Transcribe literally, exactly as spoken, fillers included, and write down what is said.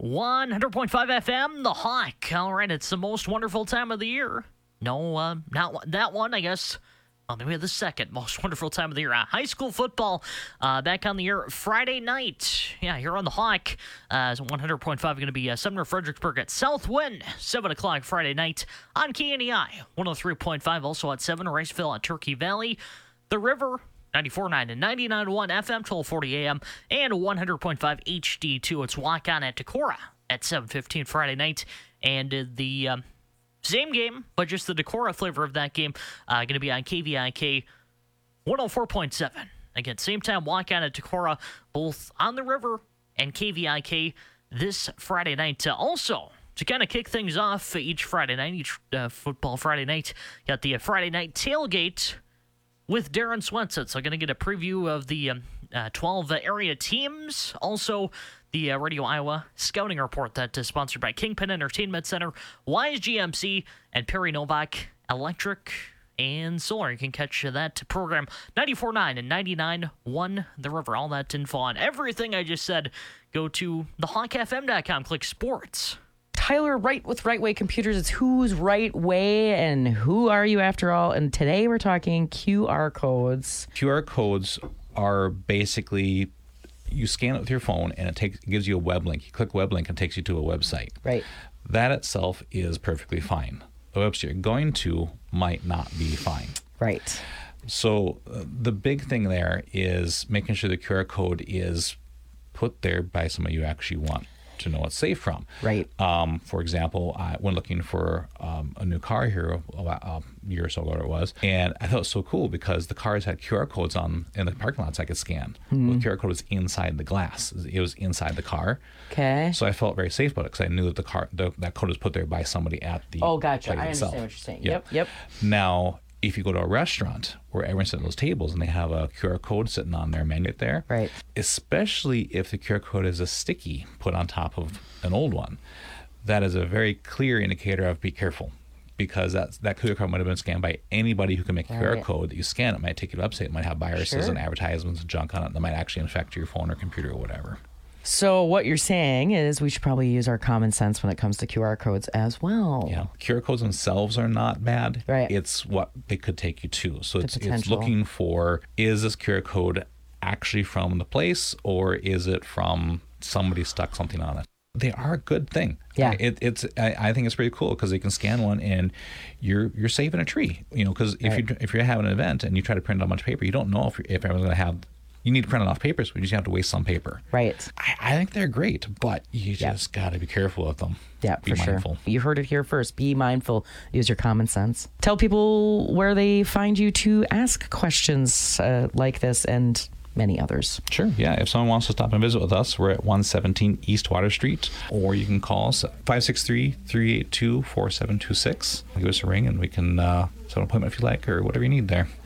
one hundred point five F M, The Hawk. All right, it's the most wonderful time of the year. No, uh, not that one, I guess. Well, maybe the second most wonderful time of the year. Uh, high school football uh, back on the air Friday night. Yeah, here on The Hawk. Uh, one hundred point five going to be uh, Sumner Fredericksburg at Southwind. seven o'clock Friday night on K N E I. one oh three point five also at seven. Riceville at Turkey Valley. The River, ninety-four point nine and ninety-nine point one F M, twelve forty A M. And one hundred point five H D two. It's Walk On at Decorah at seven fifteen Friday night. And uh, the... Um, Same game, but just the Decorah flavor of that game uh, going to be on K V I K one oh four point seven. Again, same time, Walk On at Decorah, both on the river and K V I K this Friday night. Uh, also, to kind of kick things off each Friday night, each uh, football Friday night, got the uh, Friday night tailgate with Darren Swenson. So going to get a preview of the um, uh, twelve uh, area teams. Also, the uh, Radio Iowa scouting report that is sponsored by Kingpin Entertainment Center, Wise G M C, and Perry Novak Electric and Solar. You can catch that program ninety-four point nine and ninety-nine point one The River. All that info on everything I just said. Go to the hawk f m dot com. Click sports. Tyler Wright with Right Way Computers. It's who's right way and who are you after all? And today we're talking Q R codes. Q R codes are basically, you scan it with your phone and it takes it gives you a web link. You click web link and it takes you to a website. Right. That itself is perfectly fine. The website you're going to might not be fine. Right. So uh, the big thing there is making sure the Q R code is put there by somebody you actually want to know it's safe from. Right. Um, for example, I, when looking for um, a new car here a, a year or so ago it was, and I thought it was so cool because the cars had Q R codes on in the parking lots I could scan. Mm-hmm. Well, the Q R code was inside the glass. It was inside the car. Okay. So I felt very safe about it because I knew that the car the, that code was put there by somebody at the Oh, gotcha. place I itself. understand what you're saying. Yeah. Yep, yep. Now, if you go to a restaurant where everyone's sitting at those tables and they have a Q R code sitting on their menu there, right? Especially if the Q R code is a sticky put on top of an old one, that is a very clear indicator of be careful, because that that Q R code might have been scanned by anybody who can make a right. Q R code. That you scan it might take you to a website. It might have viruses sure. and advertisements and junk on it that might actually infect your phone or computer or whatever. So what you're saying is we should probably use our common sense when it comes to Q R codes as well. Yeah, Q R codes themselves are not bad. Right. It's what they could take you to. So the it's, potential. it's looking for, is this Q R code actually from the place or is it from somebody stuck something on it? They are a good thing. Yeah. It, it's. I, I think it's pretty cool because you can scan one and you're you're saving a tree. You know, because if right. you if you're having an event and you try to print out a bunch of paper, you don't know if if everyone's going to have. You need to print it off paper, so you just have to waste some paper. Right. I, I think they're great, but you yeah. just got to be careful with them. Yeah, be for mindful. sure. You heard it here first. Be mindful. Use your common sense. Tell people where they find you to ask questions uh, like this and many others. Sure, yeah. If someone wants to stop and visit with us, we're at one seventeen East Water Street, or you can call us at five six three, three eight two, four seven two six. Give us a ring and we can uh, set an appointment if you like or whatever you need there.